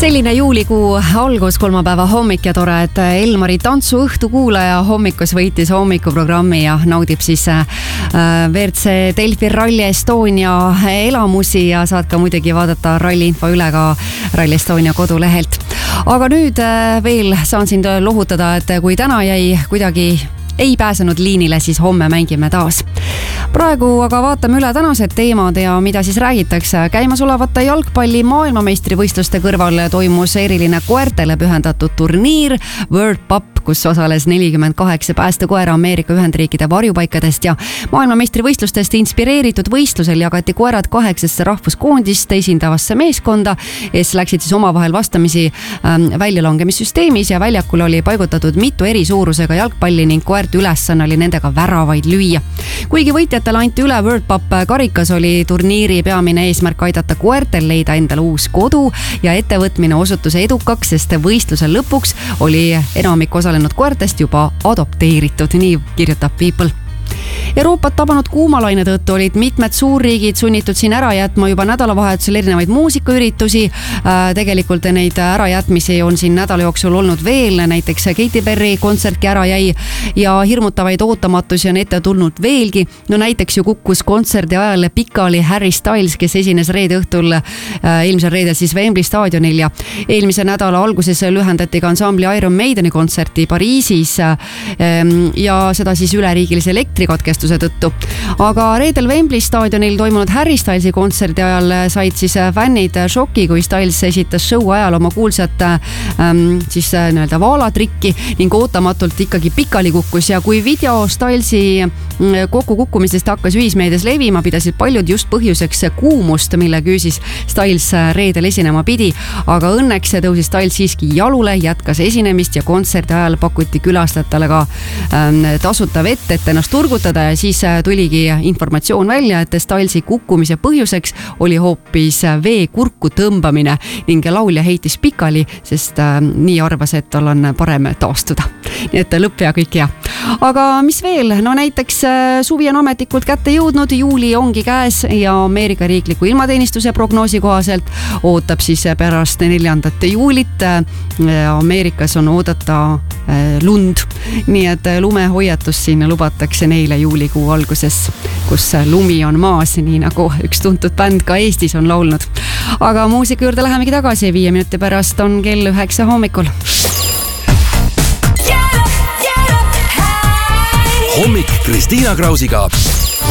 Selline juulikuu algus, kolmapäeva hommik ja tore, et Elmari tantsuõhtu kuulaja hommikus võitis hommikuprogrammi ja naudib siis WRC Delfi Rally Estonia elamusi ja saad ka muidugi vaadata ralli info üle ka Rally Estonia kodulehelt. Aga nüüd veel saan sind lohutada, et kui täna jäi kuidagi ei pääsenud liinile, siis homme mängime taas. Praegu aga vaatame üle tänased teemad ja mida siis räägitakse. Käimasolevate jalgpalli maailmameistrivõistluste kõrval toimus eriline koertele pühendatud turniir World Pup, kus osales 48 päästekoera Ameerika Ühendriikide varjupaikadest ja maailmameistrivõistlustest inspireeritud võistlusel jagati koerad 8 rahvuskoondist esindavasse meeskonda, kes läksid siis omavahel vastamisi väljalangemissüsteemis ja väljakul oli paigutatud mitu eri suurusega jalgpalli ning koerte ülesanne oli nendega väravaid lüüa. Kuigi võitjatele anti üle World Pup karikas, oli turniiri peamine eesmärk aidata koertel leida endale uus kodu ja ettevõtmine osutus edukaks, sest võistluse lõpuks oli enamik osalenud koertest juba adopteeritud, nii kirjutab People. Euroopat tabanud kuumalaine tõttu olid mitmed suurriigid sunnitud siin ära jätma juba nädalavahetusel erinevaid muusikaüritusi. Tegelikult neid ärajätmisi on siin nädala jooksul olnud veel, näiteks Katy Perry kontsertki ära jäi ja hirmutavaid ootamatusi on ette tulnud veelgi. No näiteks ju kukkus kontserdi ajal pikali Harry Styles, kes esines reede õhtul, eelmisel reedel siis Wembley staadionil ja eelmise nädala alguses lühendati ka ansambli Iron Maideni kontserti Pariisis ja seda siis üleriigilise elektrikatkestuse tõttu. Aga reedel Wembley staadionil toimunud Harry Stylesi kontserdi ajal said siis fännid šoki, kui Styles esitas show ajal oma kuulsat siis nii-öelda vaalatrikki ning ootamatult ikkagi pikali kukkus ja kui video Stylesi kokkukukkumisest hakkas ühismeedias levima, pidasid paljud just põhjuseks kuumust, mille küüsis Styles reedel esinema pidi, aga õnneks tõusis Styles siiski jalule, jätkas esinemist ja kontserdi ajal pakuti külastajatele ka tasuta vett, et ennast turgutada ja siis tuligi informatsioon välja, et Stylesi kukkumise põhjuseks oli hoopis vee kurku tõmbamine ning laulja heitis pikali, sest nii arvas, et tal on parem taastuda. Nii et lõpp ja kõik hea. Aga mis veel? No näiteks suvi on ametlikult kätte jõudnud, juuli ongi käes ja Ameerika riikliku ilmateenistuse prognoosi kohaselt ootab siis pärast 4. juulit Ameerikas on oodata lund. Nii et lumehoiatus siin lubatakse neile juulikuu alguses, kus lumi on maas, nii nagu üks tuntud bänd ka Eestis on laulnud. Aga muusika juurde lähemegi tagasi, 5 minuti pärast on kell 9 hommikul. Hommik Kristiina Krausiga.